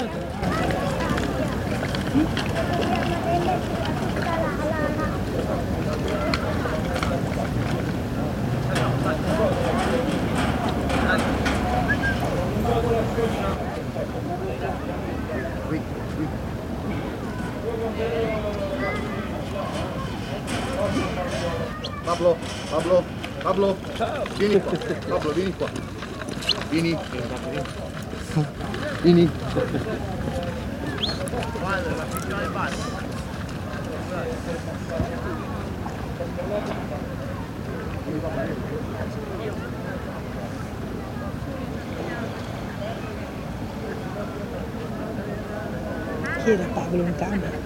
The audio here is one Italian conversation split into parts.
Pablo, Pablo, Pablo, vieni qua, Pablo, vieni qua. Vieni. Vieni. Guarda, la finale basta. Chi era Pablo in camera?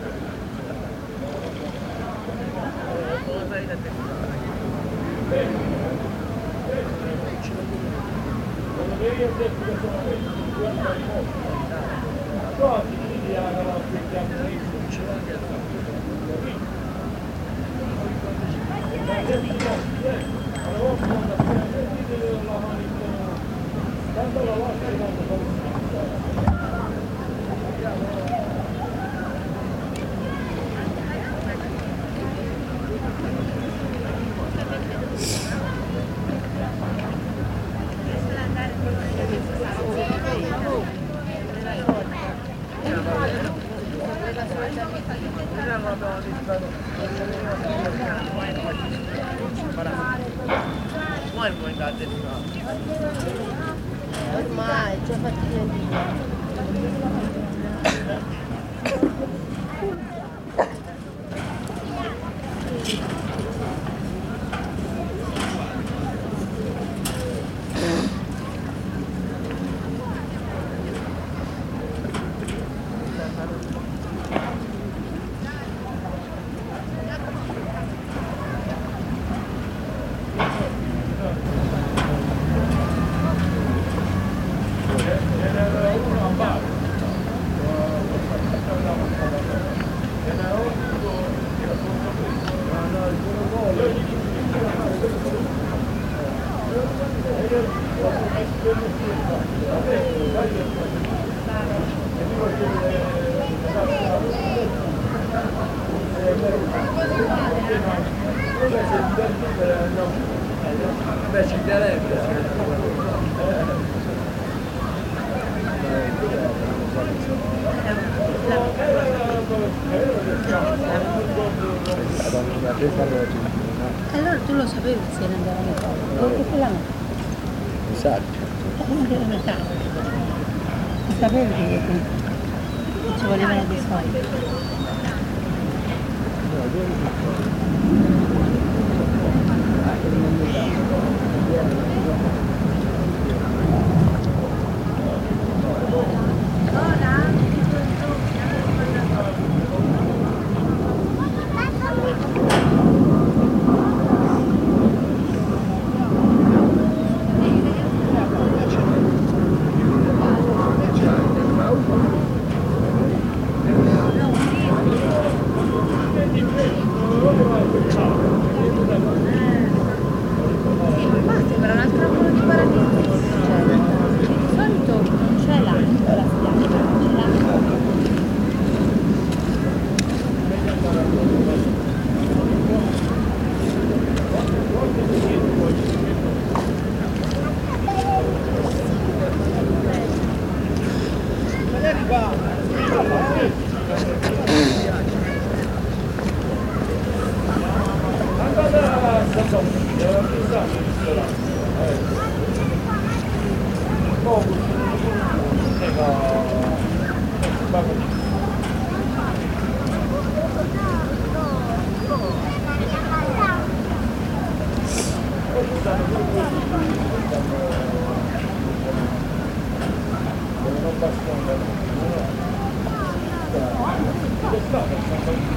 Ormai, già fatti niente. Beh, ci piacerebbe. Allora tu lo sapevi se ne andava a metà? Perché quella no? Esatto. Non era a metà. Lo sapevi che ci volevano dei soldi? Non